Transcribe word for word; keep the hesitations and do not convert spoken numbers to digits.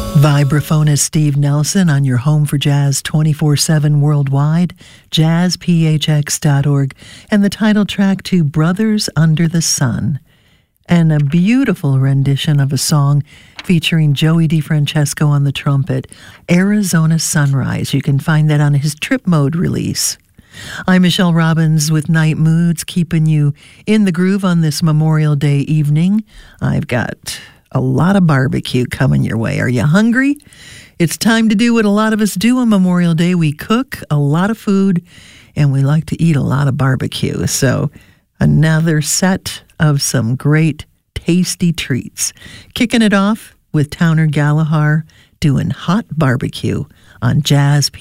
Vibraphonist Steve Nelson on your home for jazz twenty-four seven worldwide, jazz p h x dot org, and the title track to Brothers Under the Sun. And a beautiful rendition of a song featuring Joey DeFrancesco on the trumpet, Arizona Sunrise. You can find that on his Trip Mode release. I'm Michelle Robbins with Night Moods, keeping you in the groove on this Memorial Day evening. I've got a lot of barbecue coming your way. Are you hungry? It's time to do what a lot of us do on Memorial Day. We cook a lot of food, and we like to eat a lot of barbecue. So another set of some great, tasty treats. Kicking it off with Towner Gallagher doing Hot Barbecue on Jazz P